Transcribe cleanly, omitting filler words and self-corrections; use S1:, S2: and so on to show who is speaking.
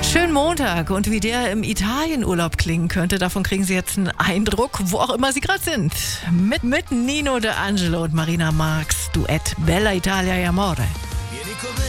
S1: Schönen Montag und wie der im Italienurlaub klingen könnte, davon kriegen Sie jetzt einen Eindruck, wo auch immer Sie gerade sind. Mit Nino De Angelo und Marina Marx, Duett Bella Italia e Amore.